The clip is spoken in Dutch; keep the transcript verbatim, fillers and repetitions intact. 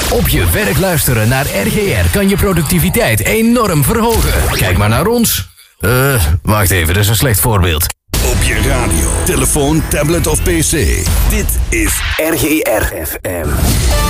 Op je werk luisteren naar R G R kan je productiviteit enorm verhogen. Kijk maar naar ons. Eh, uh, wacht even, dat is een slecht voorbeeld. Op je radio, telefoon, tablet of pc. Dit is R G R F M.